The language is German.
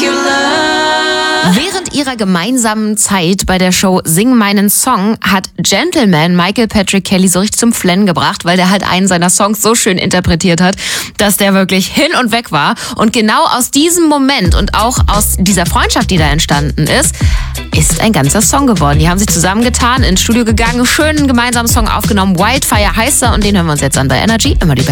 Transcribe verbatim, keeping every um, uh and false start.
Während ihrer gemeinsamen Zeit bei der Show Sing meinen Song hat Gentleman Michael Patrick Kelly so richtig zum Flennen gebracht, weil der halt einen seiner Songs so schön interpretiert hat, dass der wirklich hin und weg war. Und genau aus diesem Moment und auch aus dieser Freundschaft, die da entstanden ist, ist ein ganzer Song geworden. Die haben sich zusammengetan, ins Studio gegangen, schönen gemeinsamen Song aufgenommen. Wildfire heißt er und den hören wir uns jetzt an bei Energy. Immer die Beste.